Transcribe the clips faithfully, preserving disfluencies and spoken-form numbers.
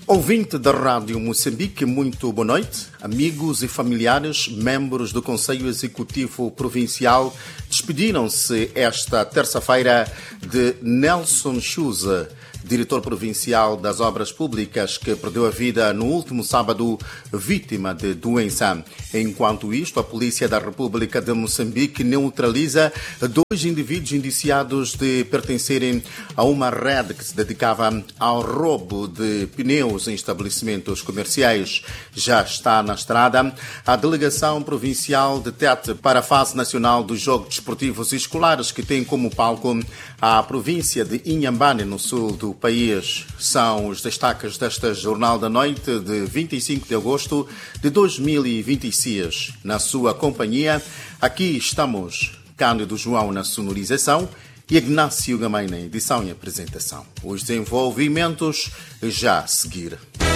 Ouvinte da Rádio Moçambique, muito boa noite. Amigos e familiares, membros do Conselho Executivo Provincial, despediram-se esta terça-feira de Nelson Chuse, diretor provincial das Obras Públicas, que perdeu a vida no último sábado, vítima de doença. Enquanto isto, a Polícia da República de Moçambique neutraliza dois indivíduos indiciados de pertencerem a uma rede que se dedicava ao roubo de pneus em estabelecimentos comerciais. Já está na estrada a Delegação Provincial de Tete para a fase nacional dos Jogos Desportivos Escolares, que tem como palco a província de Inhambane, no sul do país. São os destaques desta Jornal da Noite de vinte e cinco de agosto de dois mil e vinte e seis. Na sua companhia, aqui estamos Cândido João na sonorização e Ignácio Gamay na edição e apresentação. Os desenvolvimentos já a seguir.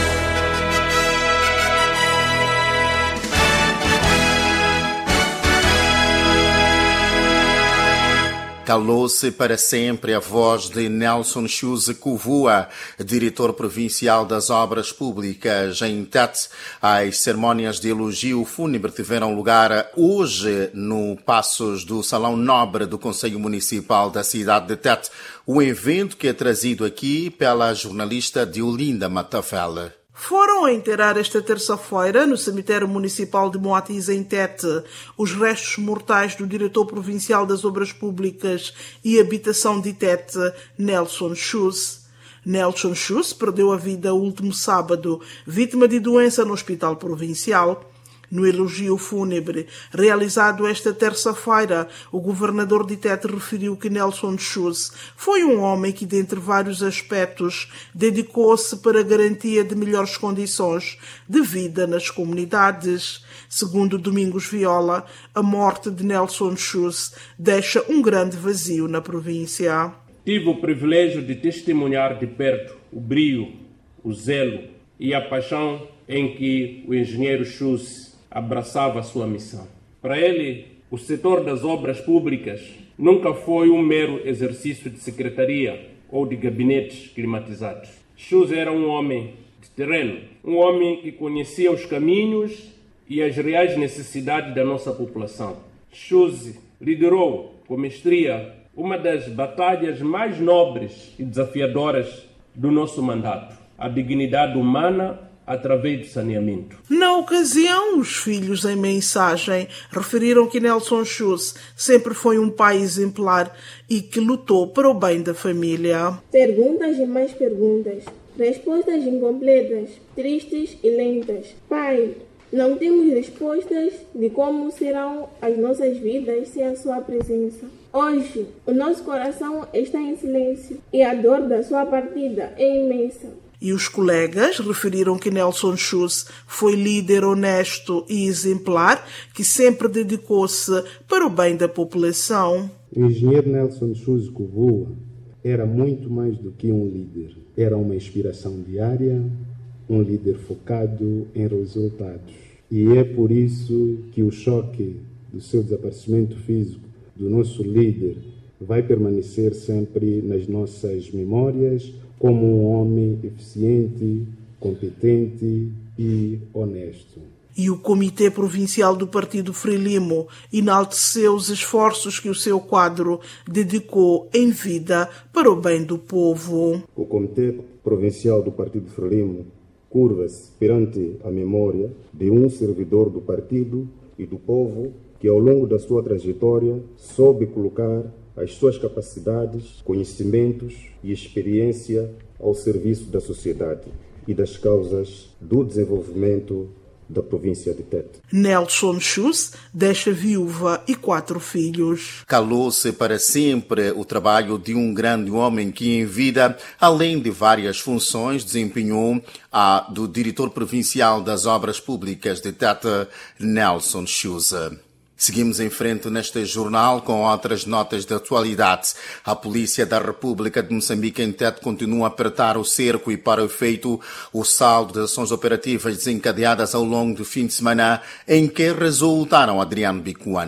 Calou-se para sempre a voz de Nelson Chuse Kuvua, diretor provincial das Obras Públicas em Tete. As cerimónias de elogio fúnebre tiveram lugar hoje no Passos do Salão Nobre do Conselho Municipal da cidade de Tete. O evento que é trazido aqui pela jornalista Diolinda Matafela. Foram a enterrar esta terça-feira, no cemitério municipal de Moatiz, em Tete, os restos mortais do diretor provincial das Obras Públicas e Habitação de Tete, Nelson Chuse. Nelson Chuse perdeu a vida o último sábado, vítima de doença no Hospital Provincial. No elogio fúnebre realizado esta terça-feira, o governador de Tete referiu que Nelson Chuse foi um homem que, dentre vários aspectos, dedicou-se para a garantia de melhores condições de vida nas comunidades. Segundo Domingos Viola, a morte de Nelson Chuse deixa um grande vazio na província. Tive o privilégio de testemunhar de perto o brio, o zelo e a paixão em que o engenheiro Chuse abraçava a sua missão. Para ele, o setor das obras públicas nunca foi um mero exercício de secretaria ou de gabinetes climatizados. Chuse era um homem de terreno, um homem que conhecia os caminhos e as reais necessidades da nossa população. Chuse liderou com mestria uma das batalhas mais nobres e desafiadoras do nosso mandato, a dignidade humana através do saneamento. Na ocasião, os filhos, em mensagem, referiram que Nelson Chuse sempre foi um pai exemplar e que lutou para o bem da família. Perguntas e mais perguntas, respostas incompletas, tristes e lentas. Pai, não temos respostas de como serão as nossas vidas sem a sua presença. Hoje, o nosso coração está em silêncio e a dor da sua partida é imensa. E os colegas referiram que Nelson Chuse foi líder honesto e exemplar que sempre dedicou-se para o bem da população. O engenheiro Nelson Chuse Kuvua era muito mais do que um líder. Era uma inspiração diária, um líder focado em resultados. E é por isso que o choque do seu desaparecimento físico do nosso líder vai permanecer sempre nas nossas memórias como um homem eficiente, competente e honesto. E o Comitê Provincial do Partido Frelimo enalteceu os esforços que o seu quadro dedicou em vida para o bem do povo. O Comitê Provincial do Partido Frelimo curva-se perante a memória de um servidor do partido e do povo que, ao longo da sua trajetória, soube colocar as suas capacidades, conhecimentos e experiência ao serviço da sociedade e das causas do desenvolvimento da província de Tete. Nelson Chuse deixa viúva e quatro filhos. Calou-se para sempre o trabalho de um grande homem que, em vida, além de várias funções, desempenhou a do diretor provincial das Obras Públicas de Tete, Nelson Chuse. Seguimos em frente neste jornal com outras notas de atualidade. A Polícia da República de Moçambique em Tete continua a apertar o cerco e, para o efeito, o saldo das ações operativas desencadeadas ao longo do fim de semana em que resultaram, Adriano Bicuana.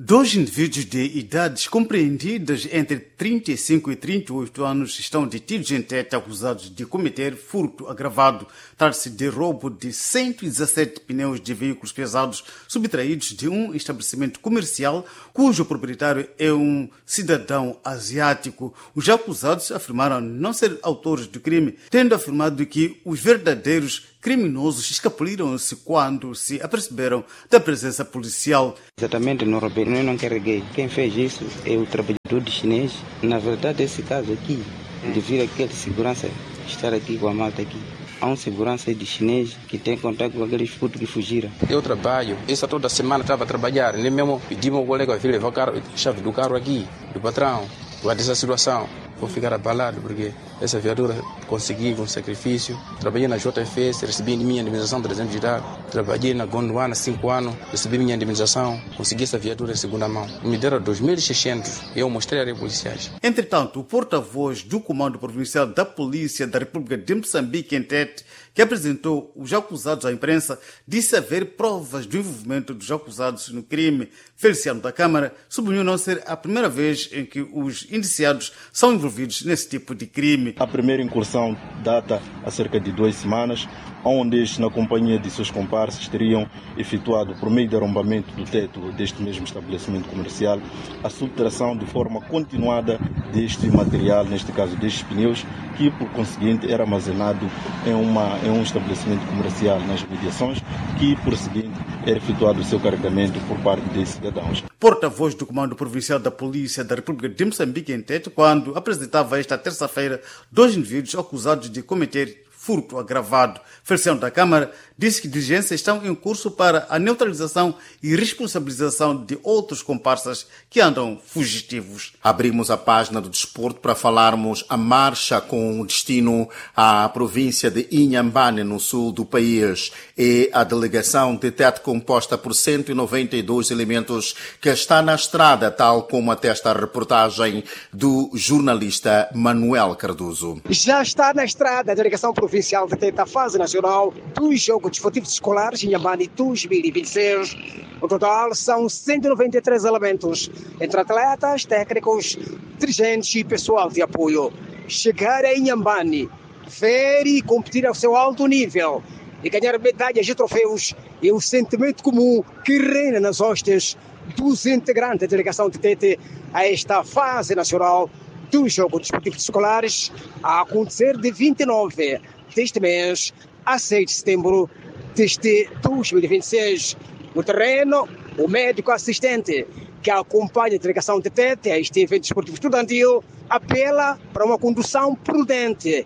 Dois indivíduos de idades compreendidas entre trinta e cinco e trinta e oito anos estão detidos em Tete acusados de cometer furto agravado. Trata-se de roubo de cento e dezassete pneus de veículos pesados subtraídos de um estabelecimento comercial cujo proprietário é um cidadão asiático. Os acusados afirmaram não ser autores do crime, tendo afirmado que os verdadeiros criminosos escapuliram-se quando se aperceberam da presença policial. Exatamente, não roubei, eu não carreguei. Quem fez isso é o trabalhador de chinês. Na verdade, esse caso aqui, devido àquele segurança estar aqui com a malta aqui, há um segurança de chinês que tem contato com aqueles putos que fugiram. Eu trabalho, essa toda semana estava a trabalhar, nem mesmo pedi ao colega vir levar a chave do carro aqui, do patrão, por essa situação. Vou ficar abalado porque essa viatura consegui com sacrifício. Trabalhei na J F S, recebi minha indemnização de trezentos de idade. Trabalhei na Gondwana cinco anos, recebi minha indemnização. Consegui essa viatura em segunda mão. Me deram dois mil e seiscentos e eu mostrei a policiais. Entretanto, o porta-voz do Comando Provincial da Polícia da República de Moçambique, em Tete, que apresentou os acusados à imprensa, disse haver provas do envolvimento dos acusados no crime. Feliciano da Câmara sublinhou não ser a primeira vez em que os indiciados são envolvidos nesse tipo de crime. A primeira incursão data há cerca de duas semanas, onde estes, na companhia de seus comparsas, teriam efetuado, por meio de arrombamento do teto deste mesmo estabelecimento comercial, a subtração de forma continuada deste material, neste caso destes pneus, que por conseguinte era armazenado em, uma, em um estabelecimento comercial nas mediações, que por seguinte era efetuado o seu carregamento por parte desses cidadãos. Porta-voz do Comando Provincial da Polícia da República de Moçambique, em Tete, quando apresentava esta terça-feira dois indivíduos acusados de cometer furto agravado. Feliciano da Câmara disse que diligências estão em curso para a neutralização e responsabilização de outros comparsas que andam fugitivos. Abrimos a página do desporto para falarmos a marcha com destino à província de Inhambane, no sul do país. E a delegação de Tete, composta por cento e noventa e dois elementos, que está na estrada, tal como atesta a reportagem do jornalista Manuel Cardoso. Já está na estrada a delegação provincial de Tete, a fase nacional dos Jogos Desportivos Escolares em Inhambane dois mil e vinte e seis. No total são cento e noventa e três elementos, entre atletas, técnicos, dirigentes e pessoal de apoio. Chegar a Inhambane, ver e competir ao seu alto nível e ganhar medalhas e troféus é o sentimento comum que reina nas hostes dos integrantes da delegação de Tete a esta fase nacional dos Jogos Desportivos Escolares, a acontecer de vinte e nove deste mês a seis de setembro deste dois mil e vinte e seis. No terreno, o médico assistente que acompanha a delegação de Tete a este evento desportivo estudantil apela para uma condução prudente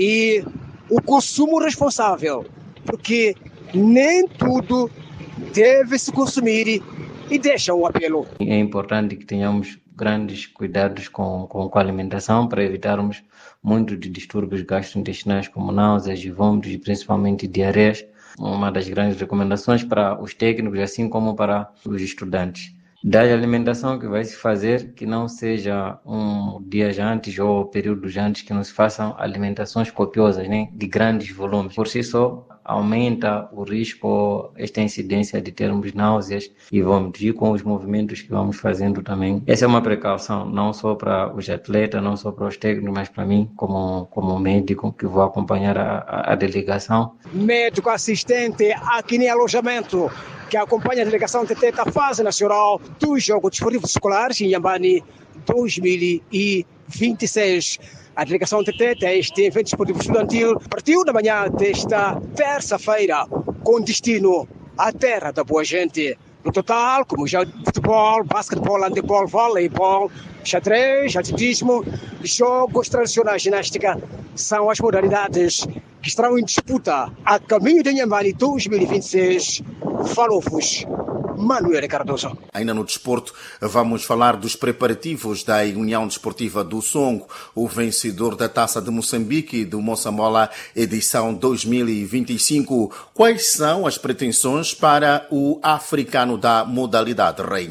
e o consumo responsável, porque nem tudo deve se consumir, e deixa o apelo. É importante que tenhamos grandes cuidados com, com, com a alimentação para evitarmos muito de distúrbios gastrointestinais como náuseas e vômitos e principalmente diarreias. Uma das grandes recomendações para os técnicos, assim como para os estudantes. Da alimentação que vai se fazer, que não seja um dia antes ou períodos antes, que não se façam alimentações copiosas, né, de grandes volumes. Por si só, aumenta o risco, esta incidência de termos náuseas e vômitos, e com os movimentos que vamos fazendo também. Essa é uma precaução, não só para os atletas, não só para os técnicos, mas para mim, como, como médico, que vou acompanhar a, a, a delegação. Médico assistente aqui em alojamento, que acompanha a delegação de Tete à fase nacional dos Jogos Desportivos Escolares em Inhambane dois mil e vinte e seis. A delegação de Tete a este evento desportivo estudantil partiu na manhã desta terça-feira com destino à terra da boa gente. No total, como já futebol, basquetebol, handebol, voleibol, xadrez, atletismo, jogos tradicionais, ginástica, são as modalidades que estarão em disputa a caminho de Inhambane dois mil e vinte e seis. Falou-vos Manuel Cardoso. Ainda no desporto, vamos falar dos preparativos da União Desportiva do Songo, o vencedor da Taça de Moçambique do Moçambola, edição dois mil e vinte e cinco. Quais são as pretensões para o africano da modalidade rainha?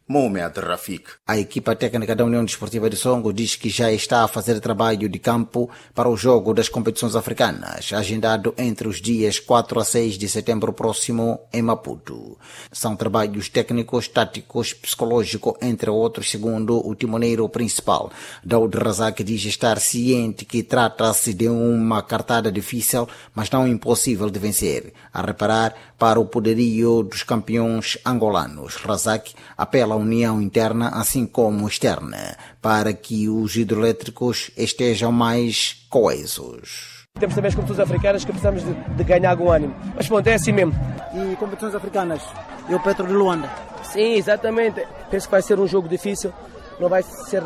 Mohamed Rafik. A equipa técnica da União Desportiva de Songo diz que já está a fazer trabalho de campo para o jogo das competições africanas, agendado entre os dias quatro a seis de setembro próximo em Maputo. São trabalhos técnicos, táticos, psicológicos, entre outros, segundo o timoneiro principal. Daoud Razak diz estar ciente que trata-se de uma cartada difícil, mas não impossível de vencer, a reparar para o poderio dos campeões angolanos. Razak apela à união interna, assim como externa, para que os hidroelétricos estejam mais coesos. Temos também as competições africanas que precisamos de, de ganhar algum ânimo. Mas pronto, é assim mesmo. E competições africanas? E o Petro de Luanda? Sim, exatamente. Penso que vai ser um jogo difícil. Não vai ser